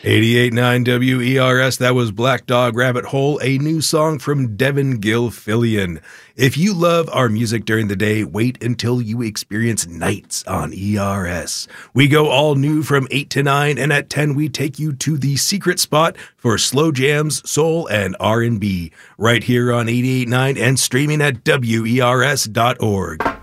88.9 WERS, that was Black Dog Rabbit Hole, a new song from Devin Gilfillian. If you love our music during the day, wait until you experience nights on ERS. We go all new from 8 to 9, and at 10 we take you to the secret spot for slow jams, soul, and R&B, right here on 88.9 and streaming at WERS.org.